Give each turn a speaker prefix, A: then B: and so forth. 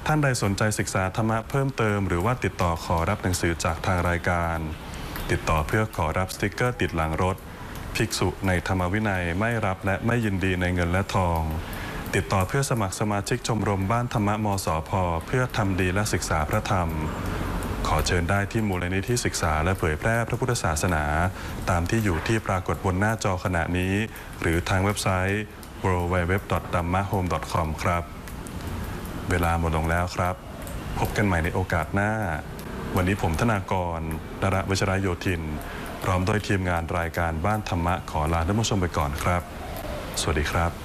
A: ท่านใดสนใจศึกษาธรรมะเพิ่มเติมหรือว่าติดต่อขอรับหนังสือจากทางรายการติดต่อเพื่อขอรับสติกเกอร์ติดหลังรถภิกษุในธรรมวินัยไม่รับและไม่ยินดีในเงินและทองติดต่อเพื่อสมัครสมาชิกชมรมบ้านธรรมะมสพ.เพื่อทำดีและศึกษาพระธรรมขอเชิญได้ที่มูลนิธิศึกษาและเผยแพร่พระพุทธศาสนาตามที่อยู่ที่ปรากฏบนหน้าจอขณะนี้หรือทางเว็บไซต์ www.dammahome.com ครับเวลาหมดลงแล้วครับพบกันใหม่ในโอกาสหน้าวันนี้ผมธนากร นรวชรโยธินพร้อมโดยทีมงานรายการบ้านธรรมะขอลาท่านผู้ชมไปก่อนครับสวัสดีครับ